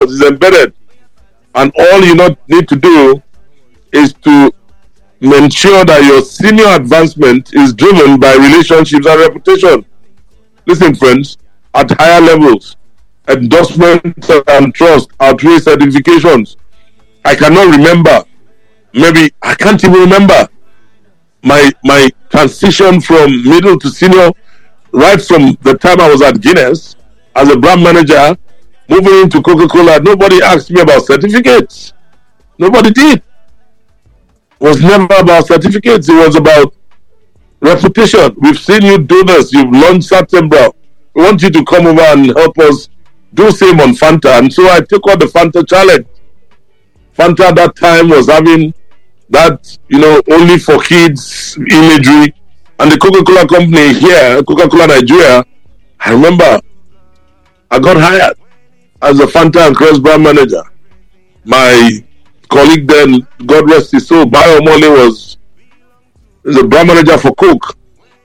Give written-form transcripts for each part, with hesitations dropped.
it's embedded. And all you not need to do is to ensure that your senior advancement is driven by relationships and reputation. Listen, friends, at higher levels, endorsement and trust outweigh certifications. I cannot remember, maybe I can't even remember my transition from middle to senior, right from the time I was at Guinness as a brand manager, moving into Coca-Cola. Nobody asked me about certificates. Nobody did. It was never about certificates. It was about reputation. We've seen you do this. You've launched September. We want you to come over and help us do same on Fanta. And so I took on the Fanta challenge. Fanta at that time was having that, only for kids imagery. And the Coca-Cola company here, Coca-Cola Nigeria, I remember I got hired as a Fanta and Crest brand manager. My colleague then, God rest his soul, Bayo Mole, was the brand manager for Coke.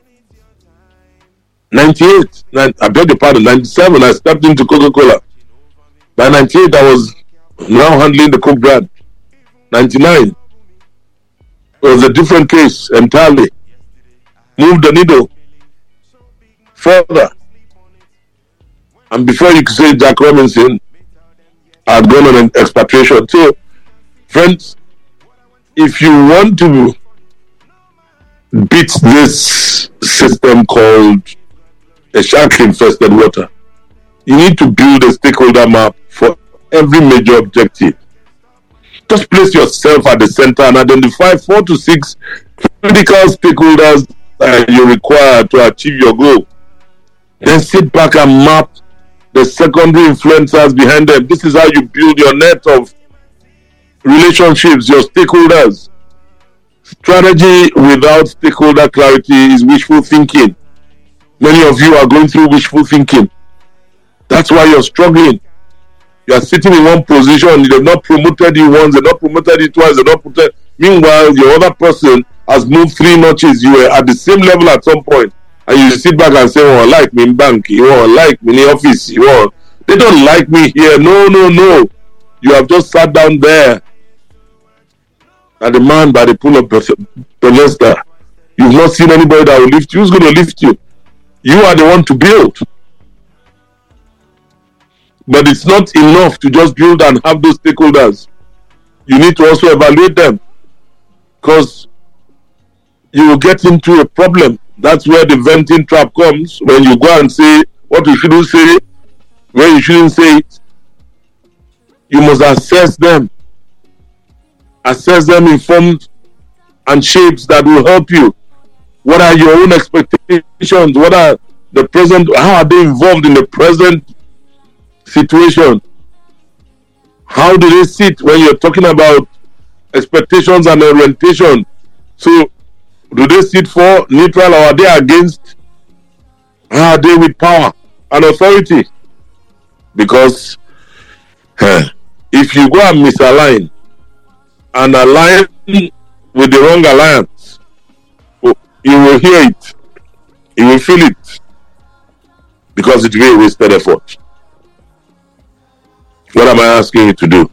98, I beg your pardon, 97, I stepped into Coca-Cola. By 98, I was now handling the Coke brand. 99, it was a different case entirely. Moved the needle further. And before you could say Jack Robinson, I had gone on an expatriation. So, friends, if you want to beat this system called a shark-infested water, you need to build a stakeholder map for every major objective. Just place yourself at the center and identify 4 to 6 critical stakeholders that you require to achieve your goal. Then sit back and map the secondary influencers behind them. This is how you build your net of relationships, your stakeholders. Strategy without stakeholder clarity is wishful thinking. Many of you are going through wishful thinking. That's why you're struggling. You are sitting in one position, they've not promoted you once, they've not promoted you twice, they've not promoted. Meanwhile, your other person has moved 3 notches. You were at the same level at some point. And you sit back and say, oh, like me in bank, you won't like me in the office, you won't. They don't like me here. No. You have just sat down there at the man by the pool of Bethesda. You've not seen anybody that will lift you. Who's going to lift you? You are the one to build. But it's not enough to just build and have those stakeholders. You need to also evaluate them. Because you will get into a problem. That's where the venting trap comes, when you go and say what you shouldn't say, when you shouldn't say it. You must assess them. Assess them in forms and shapes that will help you. What are your own expectations? What are the present? How are they involved in the present situation? How do they sit when you're talking about expectations and orientation? So, do they sit for neutral, or are they against? Are they with power and authority? Because if you go and misalign and align with the wrong alliance, you will hear it, you will feel it, because it will be wasted effort. What am I asking you to do?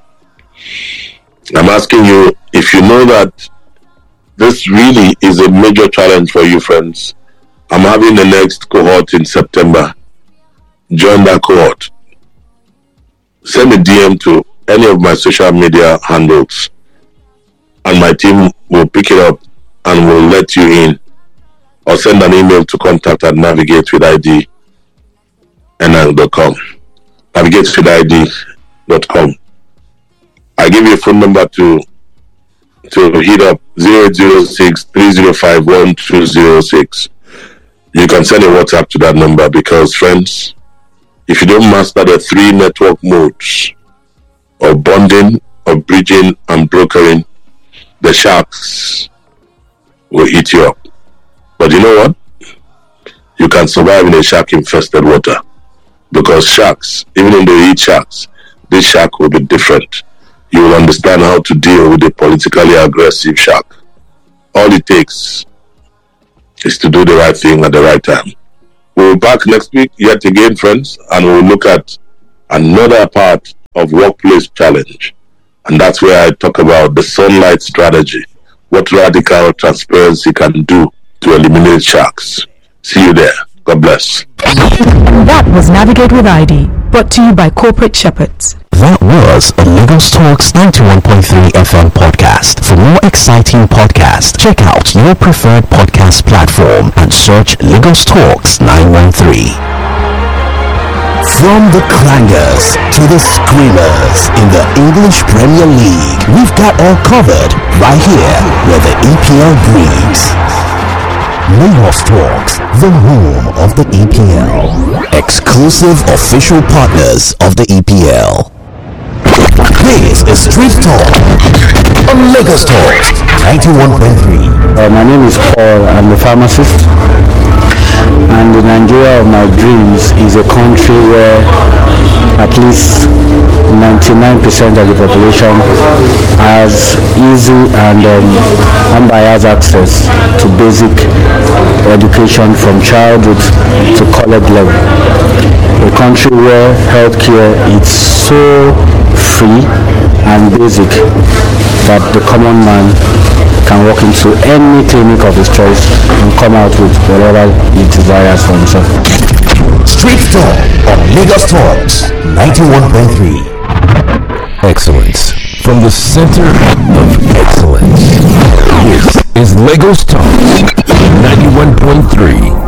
I'm asking you, if you know that this really is a major challenge for you, friends. I'm having the next cohort in September. Join that cohort. Send a DM to any of my social media handles, and my team will pick it up and will let you in. Or send an email to contact@navigatewithid.com. Navigatewithid.com. I give you a phone number to hit up 0806-305-1206. You can send a WhatsApp to that number, because, friends, if you don't master the 3 network modes of bonding, of bridging, and brokering, the sharks will eat you up. But you know what? You can survive in a shark-infested water, because sharks, even if they eat sharks, this shark will be different. You will understand how to deal with a politically aggressive shark. All it takes is to do the right thing at the right time. We'll be back next week yet again, friends, and we'll look at another part of workplace challenge. And that's where I talk about the sunlight strategy, what radical transparency can do to eliminate sharks. See you there. God bless. And that was Navigate with ID, brought to you by Corporate Shepherds. That was a Lagos Talks 91.3 FM podcast. For more exciting podcasts, check out your preferred podcast platform and search Lagos Talks 913. From the clangers to the screamers in the English Premier League, we've got all covered right here where the EPL breathes. Lagos Talks, the home of the EPL. Exclusive official partners of the EPL. This is Street Talk on Lagos Talks 91.3. My name is Paul. I'm a pharmacist. And the Nigeria of my dreams is a country where at least 99% of the population has easy and unbiased access to basic education from childhood to college level. A country where healthcare is so free and basic that the common man can walk into any clinic of his choice and come out with whatever he desires for himself. Street Talk on Lagos Talks 91.3. Excellence from the center of excellence. This is Lagos Talks 91.3.